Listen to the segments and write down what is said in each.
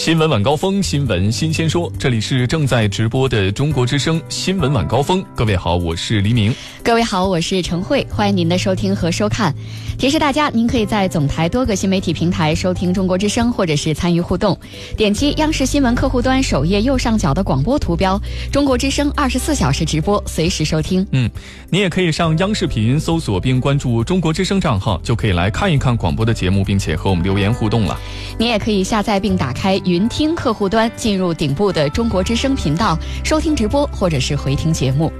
新闻晚高峰，新闻新鲜说，这里是正在直播的中国之声新闻晚高峰。各位好，我是黎明。 各位好，我是陈慧，欢迎您的收听和收看。提示大家，您可以在总台多个新媒体平台收听中国之声，或者是参与互动。点击央视新闻客户端首页右上角的广播图标，中国之声24小时直播，随时收听。 你也可以上央视频搜索并关注中国之声账号，就可以来看一看广播的节目，并且和我们留言互动了。 你也可以下载并打开云听客户端，进入顶部的中国之声频道，收听直播或者是回听节目。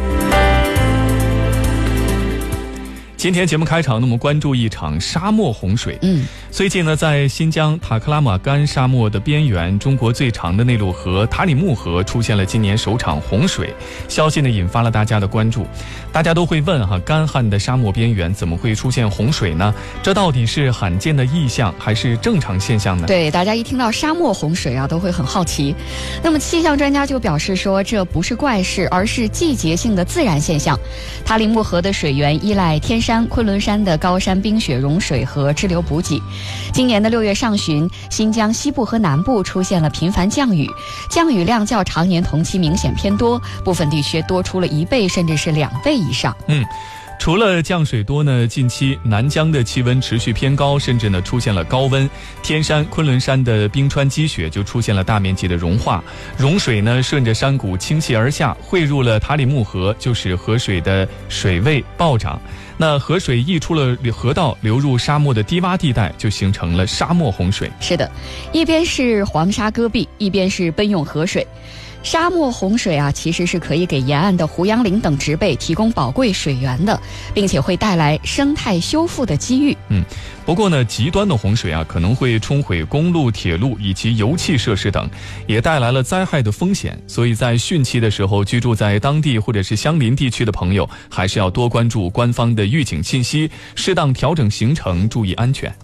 今天节目开场，我们关注一场沙漠洪水。最近呢，在新疆塔克拉玛干沙漠的边缘，中国最长的内陆河塔里木河出现了今年首场洪水，消息呢引发了大家的关注。大家都会问干旱的沙漠边缘怎么会出现洪水呢？这到底是罕见的异象还是正常现象呢？ 对，大家一听到沙漠洪水都会很好奇。那么气象专家就表示说，这不是怪事，而是季节性的自然现象。塔里木河的水源依赖天山、昆仑山的高山冰雪融水和支流补给。今年的6月上旬，新疆西部和南部出现了频繁降雨，降雨量较常年同期明显偏多，部分地区多出了1倍甚至是2倍以上。 除了降水多呢，近期南疆的气温持续偏高，甚至呢出现了高温。天山、昆仑山的冰川积雪就出现了大面积的融化，融水呢顺着山谷倾泻而下，汇入了塔里木河，就使河水的水位暴涨。那河水溢出了河道，流入沙漠的低洼地带，就形成了沙漠洪水。 是的，一边是黄沙戈壁，一边是奔涌河水。沙漠洪水其实是可以给沿岸的胡杨林等植被提供宝贵水源的，并且会带来生态修复的机遇。 不过呢，极端的洪水可能会冲毁公路、铁路以及油气设施等，也带来了灾害的风险。所以在汛期的时候，居住在当地或者是相邻地区的朋友，还是要多关注官方的预警信息，适当调整行程，注意安全。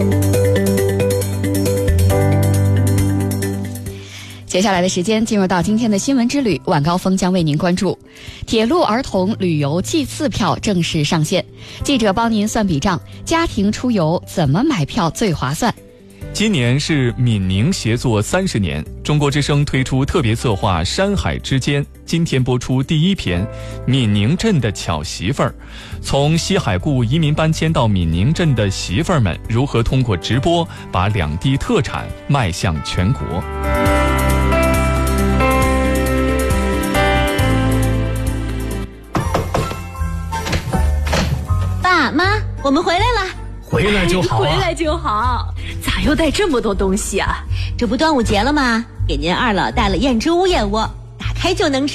接下来的时间进入到今天的新闻之旅，晚高峰将为您关注铁路儿童旅游季次票正式上线，记者帮您算笔账，家庭出游怎么买票最划算？ 今年是闽宁协作30年，中国之声推出特别策划《山海之间》，今天播出第1篇《闽宁镇的巧媳妇儿》，从西海固移民搬迁到闽宁镇的媳妇儿们，如何通过直播把两地特产迈向全国。 爸妈，我们回来了。 回来就好回来就好。咋又带这么多东西啊？这不端午节了吗？给您二老带了燕之屋燕窝，打开就能吃。